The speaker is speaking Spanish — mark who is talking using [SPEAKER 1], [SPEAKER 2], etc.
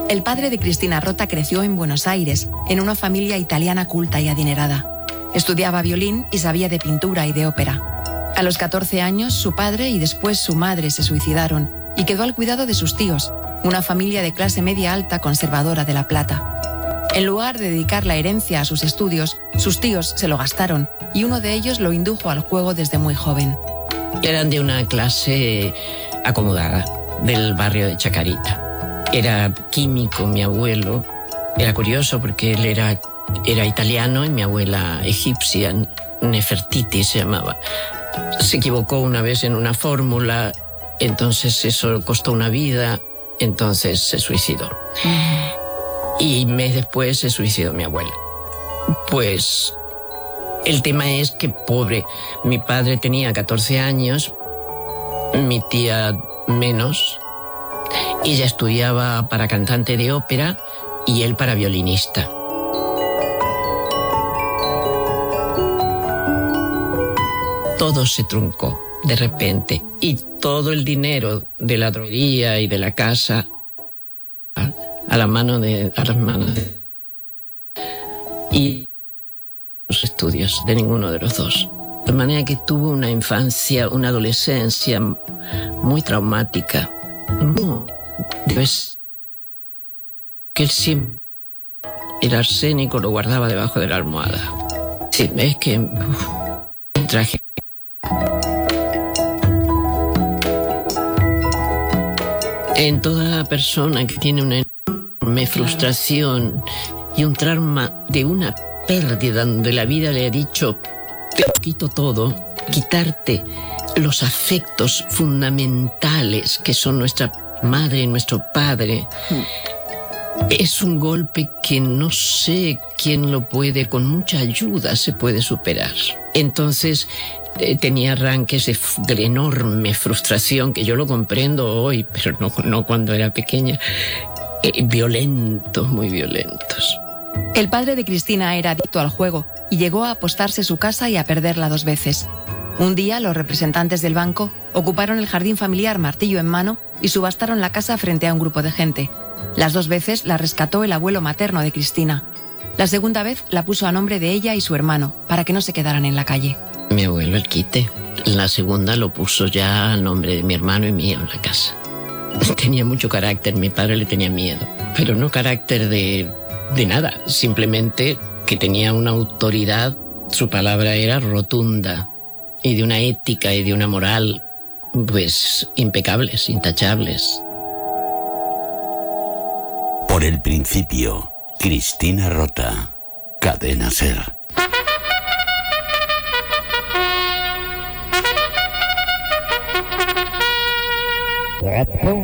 [SPEAKER 1] El padre de Cristina Rota creció en Buenos Aires, en una familia italiana culta y adinerada. Estudiaba violín y sabía de pintura y de ópera. A los 14 años, su padre y después su madre se suicidaron y quedó al cuidado de sus tíos, una familia de clase media alta conservadora de La Plata. En lugar de dedicar la herencia a sus estudios, sus tíos se lo gastaron y uno de ellos lo indujo al juego desde muy joven.
[SPEAKER 2] Eran de una clase acomodada, del barrio de Chacarita. Era químico mi abuelo. Era curioso porque él era italiano y mi abuela egipcia, Nefertiti se llamaba. Se equivocó una vez en una fórmula, entonces eso costó una vida, entonces se suicidó. Y mes después se suicidó mi abuela. Pues el tema es que, pobre, mi padre tenía 14 años, mi tía menos. Ella estudiaba para cantante de ópera y él para violinista. Todo se truncó de repente y todo el dinero de la droguería y de la casa a las manos. Y los estudios de ninguno de los dos. De manera que tuvo una infancia, una adolescencia muy traumática. No, pues que él siempre el arsénico lo guardaba debajo de la almohada. Sí, es que traje. En toda persona que tiene una enorme frustración y un trauma de una pérdida donde la vida le ha dicho te quito todo, quitarte los afectos fundamentales que son nuestra madre y nuestro padre, es un golpe que no sé quién lo puede, con mucha ayuda se puede superar. Entonces tenía arranques de enorme frustración, que yo lo comprendo hoy, pero no cuando era pequeña, violentos, muy violentos.
[SPEAKER 1] El padre de Cristina era adicto al juego y llegó a apostarse su casa y a perderla 2 veces. Un día, los representantes del banco ocuparon el jardín familiar martillo en mano y subastaron la casa frente a un grupo de gente. Las 2 veces la rescató el abuelo materno de Cristina. La segunda vez la puso a nombre de ella y su hermano, para que no se quedaran en la calle.
[SPEAKER 2] Mi abuelo el quite. La segunda lo puso ya a nombre de mi hermano y mío en la casa. Tenía mucho carácter, mi padre le tenía miedo, pero no carácter de nada, simplemente que tenía una autoridad, su palabra era rotunda, y de una ética y de una moral, pues, impecables, intachables.
[SPEAKER 3] Por el principio, Cristina Rota, Cadena SER.
[SPEAKER 4] That's